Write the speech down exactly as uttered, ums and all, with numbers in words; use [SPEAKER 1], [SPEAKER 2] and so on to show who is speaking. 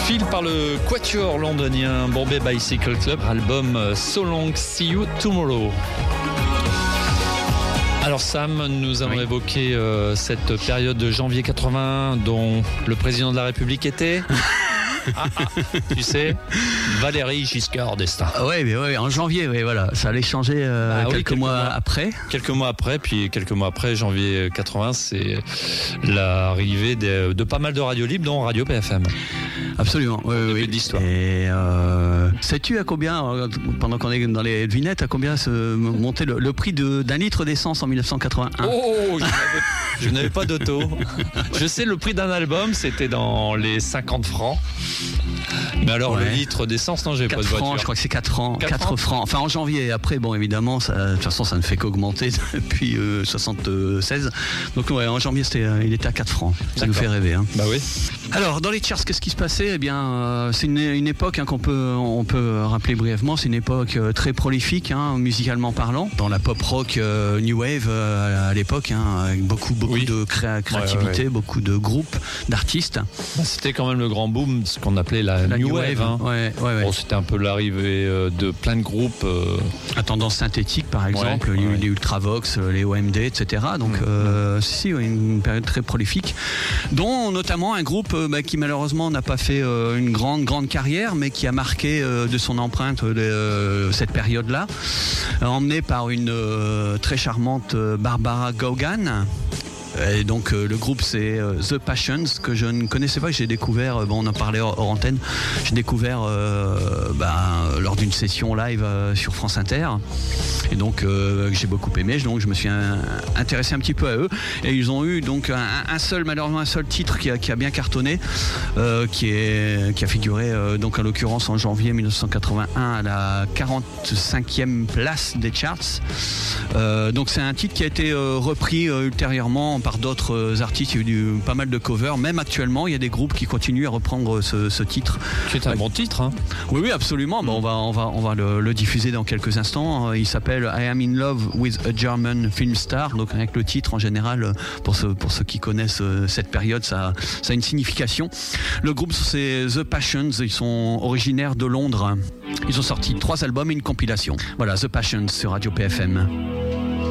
[SPEAKER 1] Phil par le quatuor londonien Bombay Bicycle Club, album So Long, See You Tomorrow. Alors Sam, nous avons oui. évoqué euh, cette période de janvier quatre-vingt dont le président de la République était... Ah, ah, tu sais, Valéry Giscard d'Estaing.
[SPEAKER 2] Oui, mais ouais, en janvier, ouais, voilà, ça allait changer euh,
[SPEAKER 1] ah, oui,
[SPEAKER 2] quelques, quelques mois, mois après.
[SPEAKER 1] Quelques mois après, puis quelques mois après, janvier quatre-vingt, c'est l'arrivée de, de pas mal de radios libres, dont Radio P F M.
[SPEAKER 2] Absolument, oui, oui, oui.
[SPEAKER 1] D'histoire.
[SPEAKER 2] Et euh, sais-tu à combien, pendant qu'on est dans les devinettes, à combien se montait le, le prix de, d'un litre d'essence en dix-neuf cent quatre-vingt-un?
[SPEAKER 1] Oh, je n'avais, je n'avais pas d'auto. Je sais, le prix d'un album, c'était dans les cinquante francs. Mais alors ouais. le litre d'essence, non, j'ai pas de voiture.
[SPEAKER 2] Francs, je crois que c'est quatre francs.
[SPEAKER 1] quatre,
[SPEAKER 2] quatre francs. francs. Enfin en janvier. Après, bon, évidemment, ça, de toute façon, ça ne fait qu'augmenter depuis euh, soixante-seize. Donc ouais, en janvier, c'était, euh, il était à quatre francs. Ça D'accord. nous fait rêver. Hein.
[SPEAKER 1] Bah oui.
[SPEAKER 2] Alors dans les charts, qu'est-ce qui se passait? Eh bien, euh, c'est une, une époque hein, qu'on peut, on peut rappeler brièvement. C'est une époque euh, très prolifique, hein, musicalement parlant, dans la pop rock euh, new wave euh, à l'époque, hein, avec beaucoup, beaucoup oui. de créa- créativité, ouais, ouais. beaucoup de groupes, d'artistes.
[SPEAKER 1] Bah, c'était quand même le grand boom, ce qu'on appelait la, la new, new wave. wave hein.
[SPEAKER 2] ouais, ouais, ouais.
[SPEAKER 1] Bon, c'était un peu l'arrivée euh, de plein de groupes euh...
[SPEAKER 2] à tendance synthétique, par exemple, ouais, les, ouais. les Ultravox, les O M D, et cetera. Donc, mmh. euh, si, une période très prolifique, dont notamment un groupe euh, bah, qui malheureusement n'a pas fait euh, une grande, grande carrière, mais qui a marqué euh, de son empreinte euh, cette période-là, emmené par une euh, très charmante euh, Barbara Gaughan. Et donc euh, le groupe c'est euh, The Passions, que je ne connaissais pas, que j'ai découvert, euh, bon, on en parlait hors, hors antenne, j'ai découvert euh, bah, lors d'une session live euh, sur France Inter, et donc euh, j'ai beaucoup aimé, donc je me suis un, intéressé un petit peu à eux, et ils ont eu donc un, un seul, malheureusement un seul titre qui a, qui a bien cartonné, euh, qui, est, qui a figuré euh, donc en l'occurrence en janvier dix-neuf cent quatre-vingt-un à la quarante-cinquième place des charts. Euh, donc c'est un titre qui a été euh, repris euh, ultérieurement par d'autres artistes. Il y a eu du, pas mal de covers. Même actuellement, il y a des groupes qui continuent à reprendre ce, ce titre.
[SPEAKER 1] C'est un bon titre, hein.
[SPEAKER 2] Oui, oui, absolument. Bon, on va, on va, on va le, le diffuser dans quelques instants. Il s'appelle I Am in Love with a German Film Star. Donc avec le titre en général, pour ceux, pour ceux qui connaissent cette période, ça, ça a une signification. Le groupe, c'est The Passions. Ils sont originaires de Londres. Ils ont sorti trois albums et une compilation. Voilà, The Passions sur Radio P F M.